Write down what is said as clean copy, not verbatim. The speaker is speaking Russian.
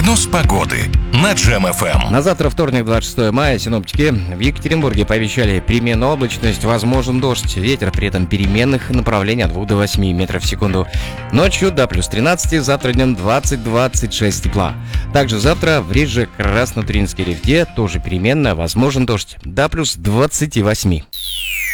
Прогноз погоды на Джем ФМ. На завтра, вторник, 26 мая, синоптики в Екатеринбурге пообещали переменную облачность, возможен дождь. Ветер при этом переменных направлений от 2 до 8 метров в секунду. Ночью до плюс 13, завтра днем 20-26 тепла. Также завтра в Риже, Краснотуринске, Ревде тоже переменная, возможен дождь до плюс 28.